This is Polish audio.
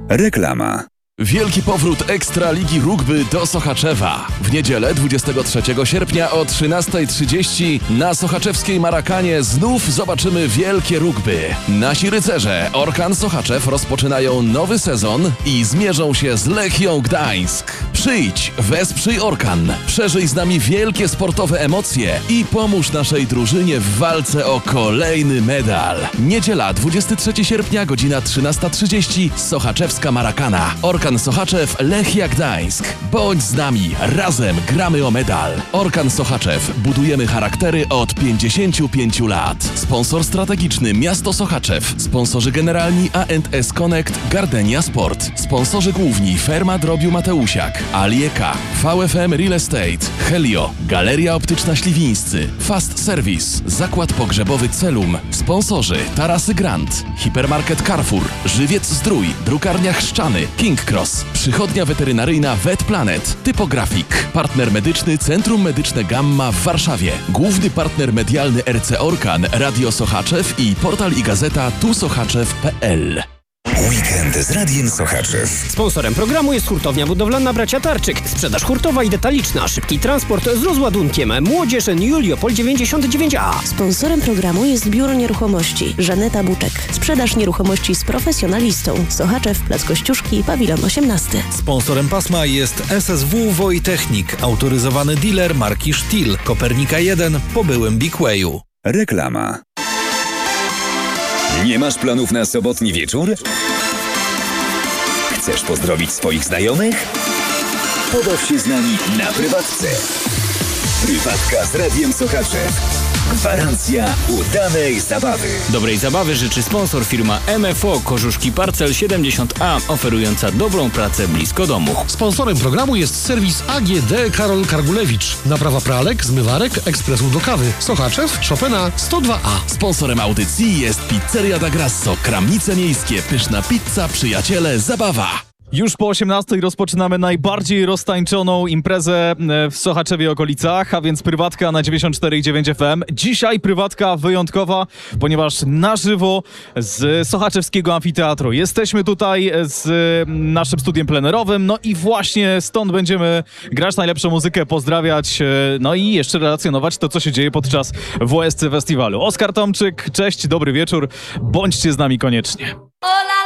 Reklama. Wielki powrót Ekstraligi Rugby do Sochaczewa. W niedzielę 23 sierpnia o 13:30 na sochaczewskiej Marakanie znów zobaczymy wielkie rugby. Nasi rycerze Orkan Sochaczew rozpoczynają nowy sezon i zmierzą się z Lechią Gdańsk. Przyjdź, wesprzyj Orkan, przeżyj z nami wielkie sportowe emocje i pomóż naszej drużynie w walce o kolejny medal. Niedziela 23 sierpnia, godzina 13:30, Sochaczewska Marakana. Orkan Sochaczew, Lechia Gdańsk. Bądź z nami, razem gramy o medal. Orkan Sochaczew, budujemy charaktery od 55 lat. Sponsor strategiczny Miasto Sochaczew. Sponsorzy generalni A&S Connect, Gardenia Sport. Sponsorzy główni Ferma Drobiu Mateusiak, Alieka, VFM Real Estate, Helio, Galeria Optyczna Śliwińscy, Fast Service, Zakład Pogrzebowy Celum. Sponsorzy Tarasy Grand, Hipermarket Carrefour, Żywiec Zdrój, Drukarnia Chrzczany, King Cross, Przychodnia Weterynaryjna Vet Planet, Typografik, partner medyczny Centrum Medyczne Gamma w Warszawie, główny partner medialny RC Orkan, Radio Sochaczew i portal i gazeta tusochaczew.pl. Weekend z Radiem Sochaczew. Sponsorem programu jest hurtownia budowlana Bracia Tarczyk. Sprzedaż hurtowa i detaliczna, szybki transport z rozładunkiem. Młodzież Juliopol 99A. Sponsorem programu jest Biuro Nieruchomości Żaneta Buczek. Sprzedaż nieruchomości z profesjonalistą. Sochaczew, Plac Kościuszki, Pawilon 18. Sponsorem pasma jest SSW Wojtechnik, autoryzowany dealer marki Stihl, Kopernika 1 po byłym Big Wayu. Reklama. Nie masz planów na sobotni wieczór? Chcesz pozdrowić swoich znajomych? Pobaw się z nami na prywatce. Prywatka z Radiem Sochaczew. Gwarancja udanej zabawy. Dobrej zabawy życzy sponsor firma MFO Kożuszki Parcel 70A, oferująca dobrą pracę blisko domu. Sponsorem programu jest serwis AGD Karol Kargulewicz. Naprawa pralek, zmywarek, ekspresu do kawy. Sochaczew, Chopina 102A. Sponsorem audycji jest Pizzeria da Grasso, Kramnice Miejskie, pyszna pizza, przyjaciele, zabawa. Już po 18:00 rozpoczynamy najbardziej roztańczoną imprezę w Sochaczewie i okolicach, a więc prywatka na 94,9 FM. Dzisiaj prywatka wyjątkowa, ponieważ na żywo z Sochaczewskiego Amfiteatru. Jesteśmy tutaj z naszym studiem plenerowym, no i właśnie stąd będziemy grać najlepszą muzykę, pozdrawiać, no i jeszcze relacjonować to, co się dzieje podczas WSC Festiwalu. Oskar Tomczyk, cześć, dobry wieczór, bądźcie z nami koniecznie.